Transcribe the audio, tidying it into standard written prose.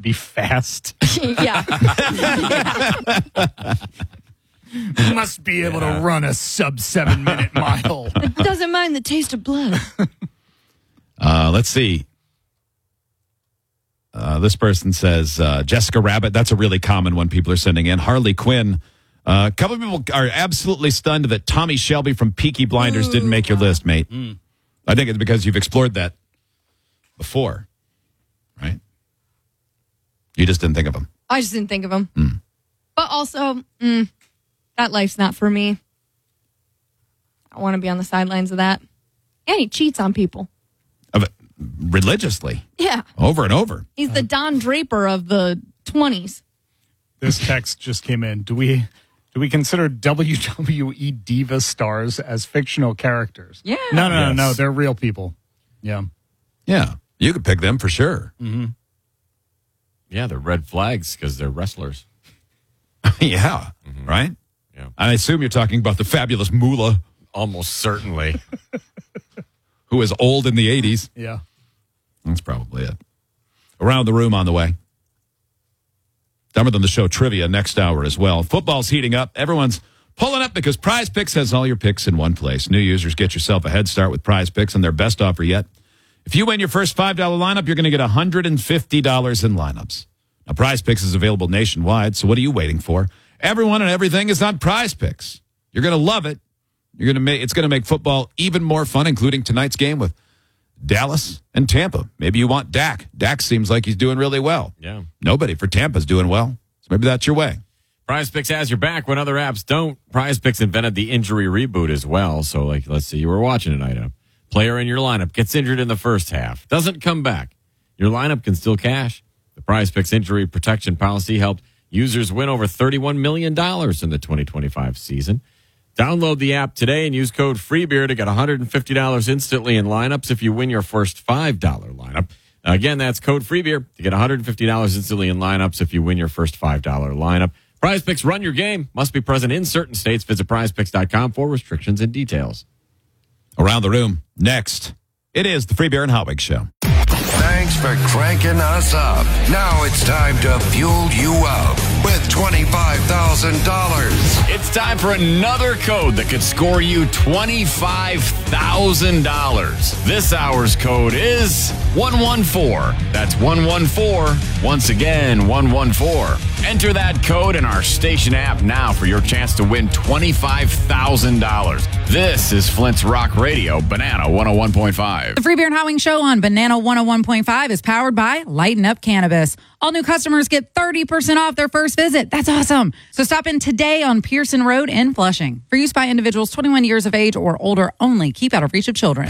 be fast. Yeah. Must be able to run a sub 7 minute mile. It doesn't mind the taste of blood. Let's see. This person says Jessica Rabbit. That's a really common one people are sending in. Harley Quinn. A couple of people are absolutely stunned that Tommy Shelby from Peaky Blinders didn't make your list, mate. I think it's because you've explored that before, right? You just didn't think of him. I just didn't think of him. But also, that life's not for me. I want to be on the sidelines of that. And he cheats on people. Religiously. Yeah. Over and over. He's the Don Draper of the 20s. This text just came in. Do we consider WWE diva stars as fictional characters? Yeah. No. They're real people. Yeah. Yeah. You could pick them for sure. Yeah, they're red flags because they're wrestlers. Yeah. Right? Yeah. I assume you're talking about the fabulous Moolah, Almost certainly. who is old in the 80s. Yeah. That's probably it. Around the room on the way. Dumber Than the Show trivia next hour as well. Football's heating up. Everyone's pulling up because Prize Picks has all your picks in one place. New users, get yourself a head start with Prize Picks and their best offer yet. If you win your first $5 lineup, you're going to get $150 in lineups. Now, Prize Picks is available nationwide, so what are you waiting for? Everyone and everything is on Prize Picks. You're going to love it. It's going to make football even more fun, including tonight's game with Dallas and Tampa. Maybe you want Dak. Dak seems like he's doing really well. Yeah. Nobody for Tampa's doing well. So maybe that's your way. Prize Picks has your back when other apps don't. Prize Picks invented the injury reboot as well. So, let's say you were watching tonight. A player in your lineup gets injured in the first half, doesn't come back. Your lineup can still cash. The Prize Picks injury protection policy helped users win over $31 million in the 2025 season. Download the app today and use code FREEBEER to get $150 instantly in lineups if you win your first $5 lineup. Again, that's code FREEBEER to get $150 instantly in lineups if you win your first $5 lineup. Prize Picks, run your game. Must be present in certain states. Visit prizepicks.com for restrictions and details. Around the room, next, it is the Free Beer and Hotwig Show. Thanks for cranking us up. Now it's time to fuel you up with $25,000. It's time for another code that could score you $25,000. This hour's code is 114. That's 114. Once again, 114. Enter that code in our station app now for your chance to win $25,000. This is Flint's Rock Radio, Banana 101.5. The Free Beer and Hotwing Show on Banana 101.5 is powered by Lighten Up Cannabis. All new customers get 30% off their first visit. That's awesome. So stop in today on Pearson Road in Flushing. For use by individuals 21 years of age or older only. Keep out of reach of children.